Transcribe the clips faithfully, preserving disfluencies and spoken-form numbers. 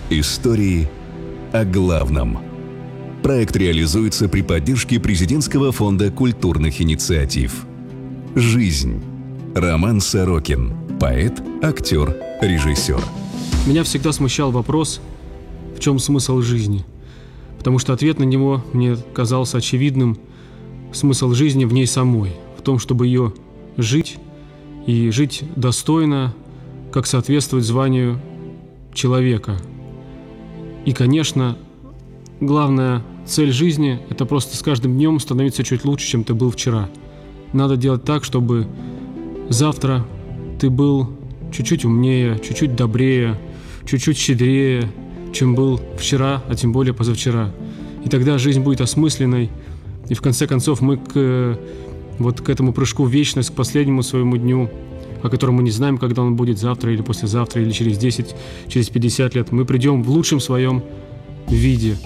Истории о главном. Проект реализуется при поддержке Президентского фонда культурных инициатив. Жизнь. Роман Сорокин. Поэт, актер, режиссер. Меня всегда смущал вопрос, в чем смысл жизни, потому что ответ на него мне казался очевидным. Смысл жизни в ней самой, в том, чтобы ее жить и жить достойно, как соответствует званию человека. И, конечно, главная цель жизни – это просто с каждым днем становиться чуть лучше, чем ты был вчера. Надо делать так, чтобы завтра ты был чуть-чуть умнее, чуть-чуть добрее, чуть-чуть щедрее, чем был вчера, а тем более позавчера. И тогда жизнь будет осмысленной, и в конце концов мы к, вот к этому прыжку в вечность, к последнему своему дню, о котором мы не знаем, когда он будет, завтра или послезавтра, или через десять, через пятьдесят лет, мы придем в лучшем своем виде.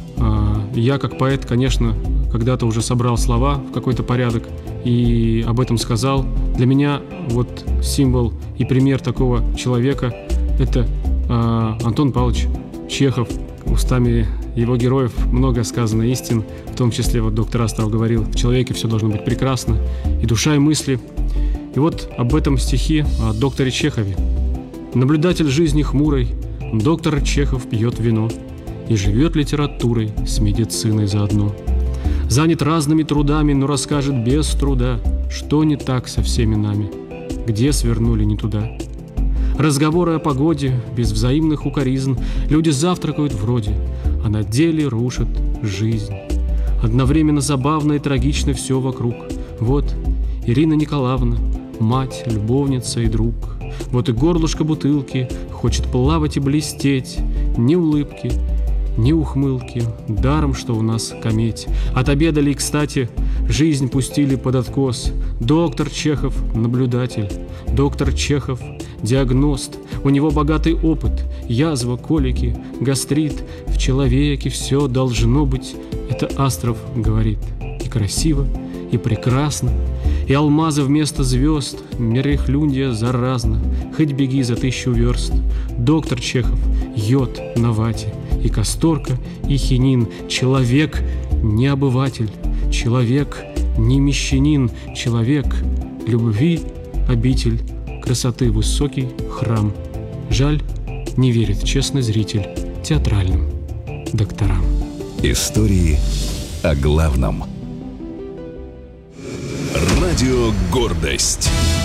Я, как поэт, конечно, когда-то уже собрал слова в какой-то порядок и об этом сказал. Для меня вот символ и пример такого человека – это Антон Павлович Чехов. Устами его героев много сказано истин, в том числе вот доктор Астров говорил: в человеке все должно быть прекрасно, и душа, и мысли. И вот об этом стихи о докторе Чехове. Наблюдатель жизни хмурой, доктор Чехов пьет вино и живет литературой с медициной заодно. Занят разными трудами, но расскажет без труда, что не так со всеми нами, где свернули не туда. Разговоры о погоде, без взаимных укоризн, люди завтракают вроде, а на деле рушат жизнь. Одновременно забавно и трагично все вокруг. Вот Ирина Николаевна, мать, любовница и друг. Вот и горлышко бутылки хочет плавать и блестеть. Ни улыбки, ни ухмылки, даром, что у нас кометь. Отобедали, кстати, жизнь пустили под откос. Доктор Чехов – наблюдатель, доктор Чехов – диагност. У него богатый опыт, язва, колики, гастрит. В человеке все должно быть, это Астров говорит. И красиво, и прекрасно, и алмазы вместо звезд, мерехлюндия заразна, хоть беги за тысячу верст. Доктор Чехов – йод на вате, и касторка, и хинин. Человек не обыватель, человек не мещанин, человек любви обитель, красоты высокий храм. Жаль, не верит честный зритель театральным докторам. Истории о главном. Радио «Гордость».